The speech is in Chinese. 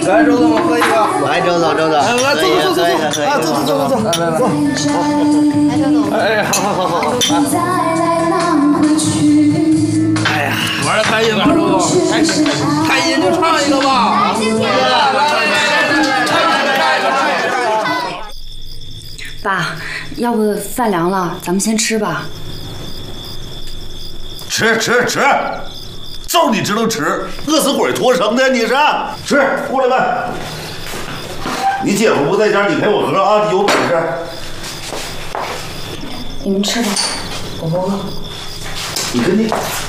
来，周总，我喝一个。 来，周总，周总， 来，坐，来， 来， 周总。哎，好。哎呀，玩的开心吗，周总？开心就唱一个吧。 爸，要不饭凉了，咱们先吃吧。 吃，就你知道吃，饿死鬼托生的你是？吃，过来呗。你姐夫不在家，你陪我喝啊，有本事。 你们吃吧，我不饿。 你跟你。